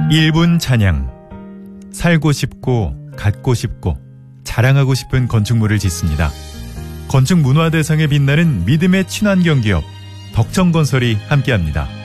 1분 찬양. 살고 싶고 갖고 싶고 자랑하고 싶은 건축물을 짓습니다. 건축 문화대상에 빛나는 믿음의 친환경 기업 덕정건설이 함께합니다.